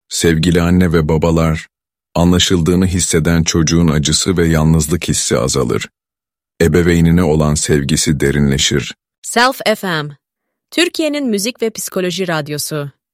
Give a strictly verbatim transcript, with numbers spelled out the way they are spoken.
Sevgili anne ve babalar, anlaşıldığını hisseden çocuğun acısı ve yalnızlık hissi azalır. Ebeveynine olan sevgisi derinleşir. Self F M, Türkiye'nin müzik ve psikoloji radyosu.